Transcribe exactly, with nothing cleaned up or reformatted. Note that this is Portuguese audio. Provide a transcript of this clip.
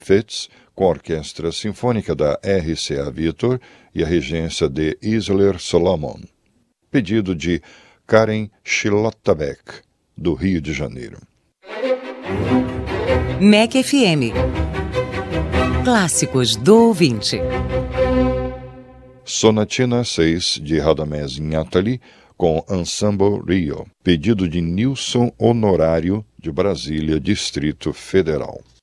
Fitz, com a Orquestra Sinfônica da R C A Victor e a regência de Isler Solomon. Pedido de Karen Schlotterbeck, do Rio de Janeiro. M E C F M. Clássicos do ouvinte. Sonatina seis, de Radamés Inátali, com Ensemble Rio. Pedido de Nilson Honorário, de Brasília, Distrito Federal.